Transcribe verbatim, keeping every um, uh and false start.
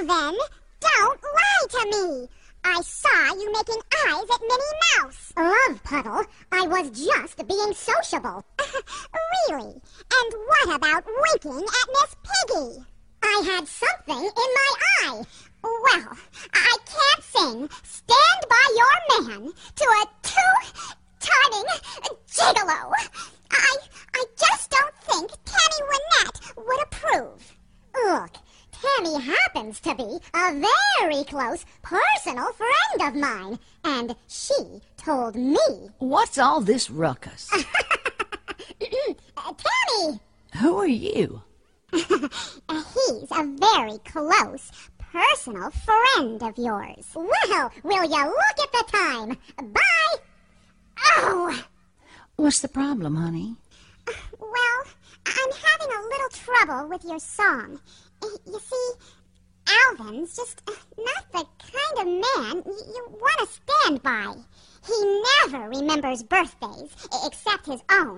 Alvin, don't lie to me. I saw you making eyes at Minnie Mouse. Love Puddle, I was just being sociable. Really? And what about winking at Miss Piggy? I had something in my eye. Well, I can't sing Stand By Your Man to a two-timing gigolo. I, I just don't think Tammy Wynette would approve. Look, Tammy happens to be a very close personal friend of mine, and she told me. What's all this ruckus? uh, Tammy! Who are you? He's a very close personal friend of yours. Well, will you look at the time? Bye! Oh! What's the problem, honey? Well, I'm having a little trouble with your song. You see, Alvin's just not the kind of man you want to stand by. He never remembers birthdays except his own.